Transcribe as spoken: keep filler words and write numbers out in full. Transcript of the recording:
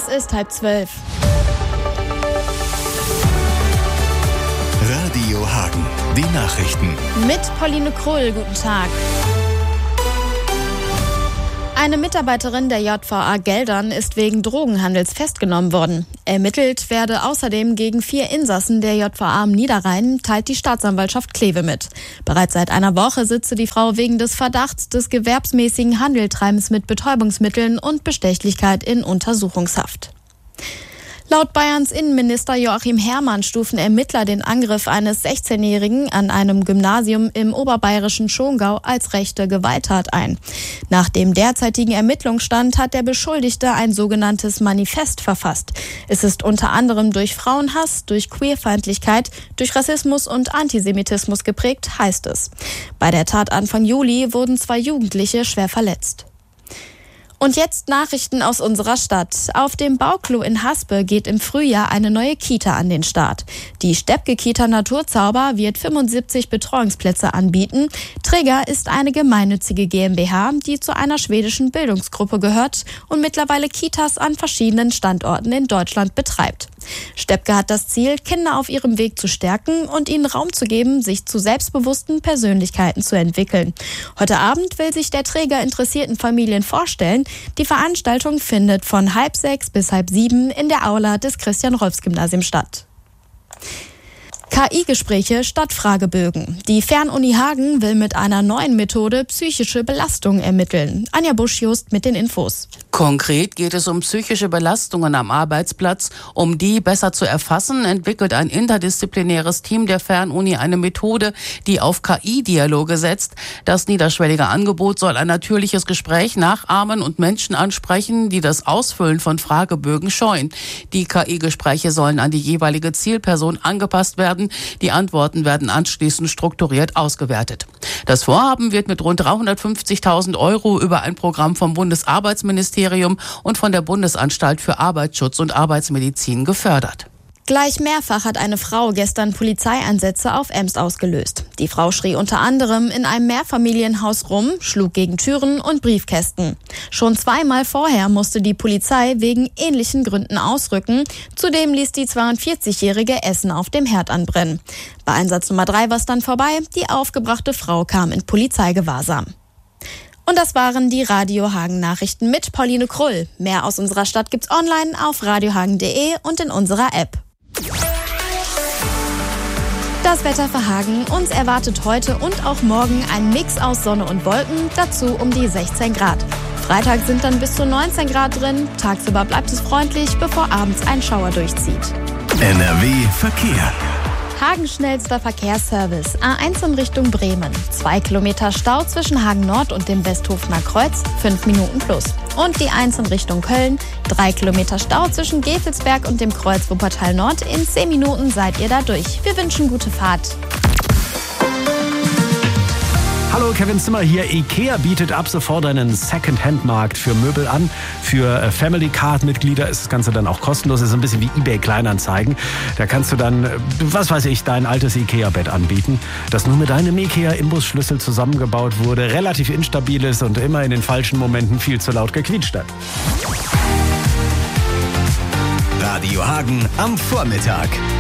Es ist halb zwölf. Radio Hagen, die Nachrichten. Mit Pauline Krull, guten Tag. Eine Mitarbeiterin der J V A Geldern ist wegen Drogenhandels festgenommen worden. Ermittelt werde außerdem gegen vier Insassen der J V A am Niederrhein, teilt die Staatsanwaltschaft Kleve mit. Bereits seit einer Woche sitze die Frau wegen des Verdachts des gewerbsmäßigen Handeltreibens mit Betäubungsmitteln und Bestechlichkeit in Untersuchungshaft. Laut Bayerns Innenminister Joachim Herrmann stufen Ermittler den Angriff eines sechzehnjährigen an einem Gymnasium im oberbayerischen Schongau als rechte Gewalttat ein. Nach dem derzeitigen Ermittlungsstand hat der Beschuldigte ein sogenanntes Manifest verfasst. Es ist unter anderem durch Frauenhass, durch Queerfeindlichkeit, durch Rassismus und Antisemitismus geprägt, heißt es. Bei der Tat Anfang Juli wurden zwei Jugendliche schwer verletzt. Und jetzt Nachrichten aus unserer Stadt. Auf dem Bauklo in Haspe geht im Frühjahr eine neue Kita an den Start. Die Steppke-Kita Naturzauber wird fünfundsiebzig Betreuungsplätze anbieten. Träger ist eine gemeinnützige GmbH, die zu einer schwedischen Bildungsgruppe gehört und mittlerweile Kitas an verschiedenen Standorten in Deutschland betreibt. Steppke hat das Ziel, Kinder auf ihrem Weg zu stärken und ihnen Raum zu geben, sich zu selbstbewussten Persönlichkeiten zu entwickeln. Heute Abend will sich der Träger interessierten Familien vorstellen. Die Veranstaltung findet von halb sechs bis halb sieben in der Aula des Christian-Rolfs-Gymnasiums statt. K I-Gespräche statt Fragebögen. Die Fernuni Hagen will mit einer neuen Methode psychische Belastung ermitteln. Anja Busch-Just mit den Infos. Konkret geht es um psychische Belastungen am Arbeitsplatz. Um die besser zu erfassen, entwickelt ein interdisziplinäres Team der Fernuni eine Methode, die auf K I-Dialoge setzt. Das niederschwellige Angebot soll ein natürliches Gespräch nachahmen und Menschen ansprechen, die das Ausfüllen von Fragebögen scheuen. Die K I-Gespräche sollen an die jeweilige Zielperson angepasst werden. Die Antworten werden anschließend strukturiert ausgewertet. Das Vorhaben wird mit rund dreihundertfünfzigtausend Euro über ein Programm vom Bundesarbeitsministerium und von der Bundesanstalt für Arbeitsschutz und Arbeitsmedizin gefördert. Gleich mehrfach hat eine Frau gestern Polizeieinsätze auf Emst ausgelöst. Die Frau schrie unter anderem in einem Mehrfamilienhaus rum, schlug gegen Türen und Briefkästen. Schon zweimal vorher musste die Polizei wegen ähnlichen Gründen ausrücken. Zudem ließ die zweiundvierzigjährige Essen auf dem Herd anbrennen. Bei Einsatz Nummer drei war es dann vorbei. Die aufgebrachte Frau kam in Polizeigewahrsam. Und das waren die Radio Hagen Nachrichten mit Pauline Krull. Mehr aus unserer Stadt gibt's online auf radiohagen punkt de und in unserer App. Das Wetter für Hagen. Uns erwartet heute und auch morgen ein Mix aus Sonne und Wolken, dazu um die sechzehn Grad. Freitag sind dann bis zu neunzehn Grad drin. Tagsüber bleibt es freundlich, bevor abends ein Schauer durchzieht. N R W Verkehr. Hagen schnellster Verkehrsservice. A eins in Richtung Bremen. Zwei Kilometer Stau zwischen Hagen Nord und dem Westhofener Kreuz. Fünf Minuten plus. Und die eins in Richtung Köln. Drei Kilometer Stau zwischen Gevelsberg und dem Kreuz Wuppertal Nord. In zehn Minuten seid ihr da durch. Wir wünschen gute Fahrt. Hallo, Kevin Zimmer hier. IKEA bietet ab sofort einen Second-Hand-Markt für Möbel an. Für Family Card-Mitglieder ist das Ganze dann auch kostenlos. Das ist ein bisschen wie eBay Kleinanzeigen. Da kannst du dann, was weiß ich, dein altes IKEA-Bett anbieten, das nur mit einem IKEA-Imbusschlüssel zusammengebaut wurde, relativ instabil ist und immer in den falschen Momenten viel zu laut gequietscht hat. Radio Hagen am Vormittag.